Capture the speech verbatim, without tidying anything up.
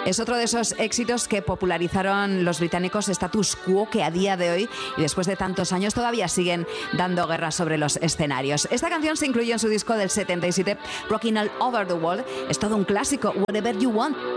Es otro de esos éxitos que popularizaron los británicos Status Quo, que a día de hoy y después de tantos años todavía siguen dando guerra sobre los escenarios. Esta canción se incluyó en su disco del setenta y siete, Rockin' All Over the World. Es todo un clásico, Whatever You Want.